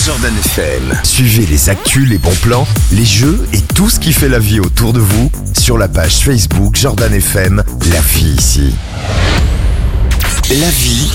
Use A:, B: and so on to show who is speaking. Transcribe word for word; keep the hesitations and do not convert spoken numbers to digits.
A: Jordan F M.
B: Suivez les actus, les bons plans, les jeux et tout ce qui fait la vie autour de vous sur la page Facebook Jordan F M, la vie ici. La vie